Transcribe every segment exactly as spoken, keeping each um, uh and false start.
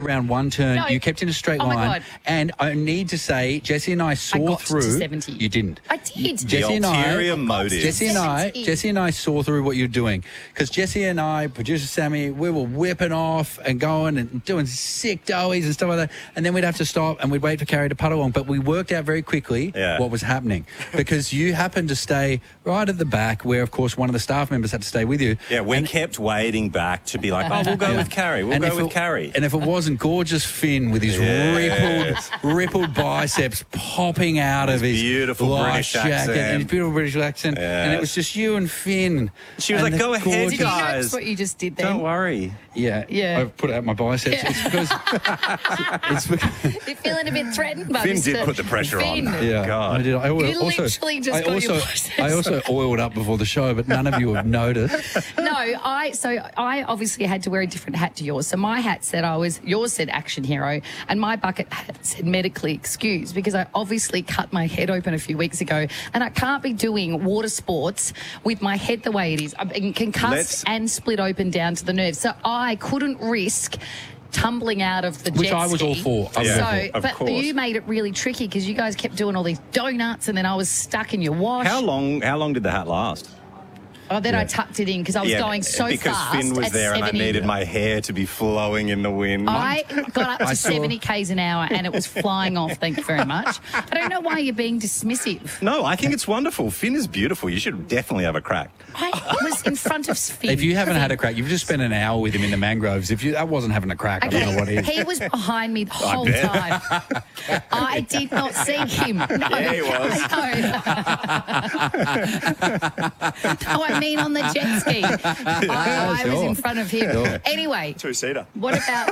around one turn. No. You kept in a straight Oh, my line. God. And I need to say, Jesse and I saw got to through. seventy. You didn't. I did. Jesse and I. ulterior motive. Jesse and I, seventy. Jesse and I saw through what you're doing because Jesse and I, producer Sammy, we were whipping off and going and doing sick doughies and stuff like that, and then we'd have to stop and we'd wait for Carrie to puddle along. But we worked out very quickly Yeah. what was happening because you happened to stay right at the back, where of course one of the staff members had to stay with you. Yeah, we And- kept waiting back to be like, oh, we'll go Yeah. with Carrie. We'll And go if with it- Carrie. And if it wasn't gorgeous Finn with his Yes. rippled, rippled biceps popping out of his beautiful life British jacket, accent. and his beautiful British accent, and it was just you and Finn. She was And like, the go ahead, gorgeous- guys. That's what you just did then. Don't worry. Yeah, Yeah. I put out my biceps. Yeah. It's because it's because You're feeling a bit threatened by Finn Mister did put the pressure Finn. on. yeah, God. I did. I al- You also, literally just I got your also, biceps I also oiled up before the show, but none of you have noticed. No, I so I obviously had to wear a different hat to yours. So my hat said I was yours said action hero, and my bucket hat said medically excused because I obviously cut my head open a few weeks ago, and I can't be doing water sports with my head the way it is. I'm concussed Let's- and split open down to the nerves, so I couldn't risk tumbling out of the Which jet I was all ski. for. I was so, all for. Of but course. you made it really tricky because you guys kept doing all these donuts, and then I was stuck in your wash. How long? How long did the hat last? Oh, then I Yeah. tucked it in because I was going so because fast. Finn was at there and I seventy. needed my hair to be flowing in the wind. I got up to I saw- seventy kays an hour and it was flying off. Thank you very much. I don't know why you're being dismissive. No, I think it's wonderful. Finn is beautiful. You should definitely have a crack. I was in front of Finn. If you haven't had a crack, you've just spent an hour with him in the mangroves. If you that wasn't having a crack, I don't know what is. He was behind me the whole bet. time. I did not see him. No, Yeah, he was. No. No, I mean on the jet ski. I, I was in front of him. Sure. Anyway, Two-seater. what about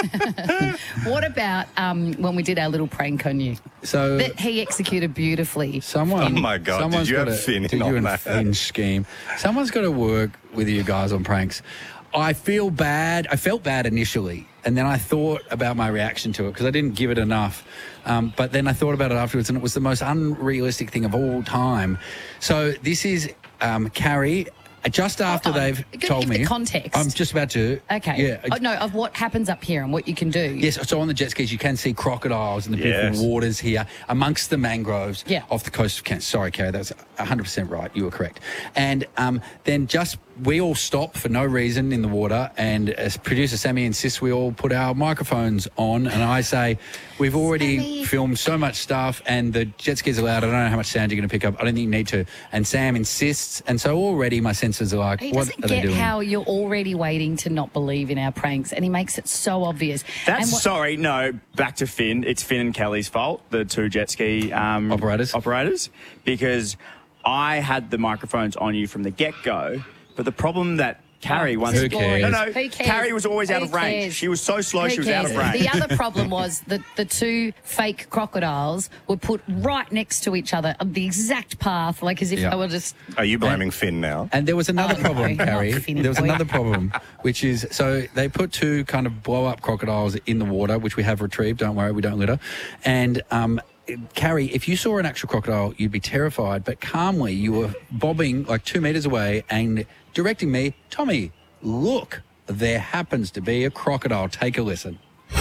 what about um, when we did our little prank on you So that he executed beautifully? someone, Oh, my God, did someone's you have gotta- Finn in did you on and that? Finn scheme? Someone's got to work with you guys on pranks. I feel bad. I felt bad initially, and then I thought about my reaction to it because I didn't give it enough. Um, but then I thought about it afterwards, and it was the most unrealistic thing of all time. So this is um, Carrie. Just after Hold on. they've You gotta told give me, the context. I'm just about to. Okay. Yeah. Oh, no, of what happens up here and what you can do. Yes, so on the jet skis you can see crocodiles in the Yes. beautiful waters here amongst the mangroves Yeah. off the coast of Kent. Sorry, Kerry, that's one hundred percent right. You were correct. And um, then just we all stop for no reason in the water, and as producer Sammy insists we all put our microphones on, and I say, we've already Sammy. filmed so much stuff and the jet skis are loud. I don't know how much sound you're going to pick up. I don't think you need to. And Sam insists, and so already my senses are like, He what doesn't are they get doing? how you're already waiting to not believe in our pranks, and he makes it so obvious. That's And what- sorry, no. Back to Finn. It's Finn and Kelly's fault, the two jet ski um, Operators. Operators, because I had the microphones on you from the get go. But the problem that Carrie Oh, once this Who is cares? no glorious. no Who cares? Carrie was always out Who of range. cares? She was so slow Who she was out of cares? range. The other problem was that the two fake crocodiles were put right next to each other on the exact path, like as if Yeah. they were just. Are you blaming Finn now? And there was another Oh, problem, no, Carrie. not Finn There was boy. another problem, which is so they put two kind of blow up crocodiles in the water, which we have retrieved. Don't worry, we don't litter. And um, Carrie, if you saw an actual crocodile, you'd be terrified. But calmly, you were bobbing like two meters away and directing me, Tommy, look, there happens to be a crocodile. Take a listen.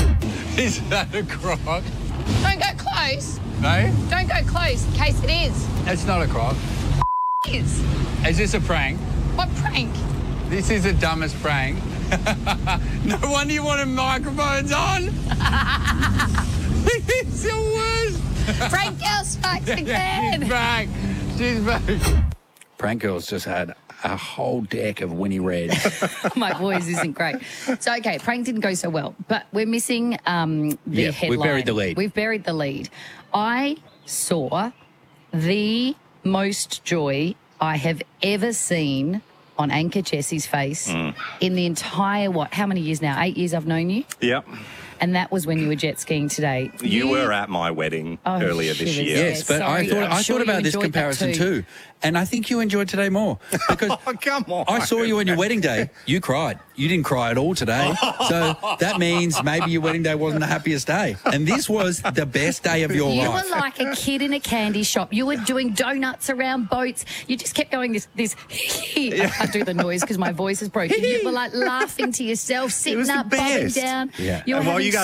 Is that a croc? Don't go close. No, Don't go close, in case it is. it's not a croc. It is. Is this a prank? What prank? This is the dumbest prank. No wonder you wanted microphones on. It's the worst. Prank girl strikes again. She's back. She's back. Prank Girls just had a whole deck of Winnie Reds. My voice isn't great. So, okay, prank didn't go so well, but we're missing um, the Yeah, we've headline. buried the lead. We've buried the lead. I saw the most joy I have ever seen on Anchor Jessie's face Mm. in the entire, what, how many years now? Eight years I've known you? Yep. And that was when you were jet skiing today. You were at my wedding Oh, earlier this shivers. year. Yeah, Yes, but sorry. I thought I'm I sure thought you about this enjoyed that comparison too. too, and I think you enjoyed today more because Oh, come on. I saw you on your wedding day. You cried. You didn't cry at all today, so that means maybe your wedding day wasn't the happiest day, and this was the best day of your You life. were like a kid in a candy shop. You were doing donuts around boats. You just kept going this, this, I can't do the noise because my voice is broken. You were like laughing to yourself, sitting was the up, bobbing best. down. Yeah. You were And while having you guys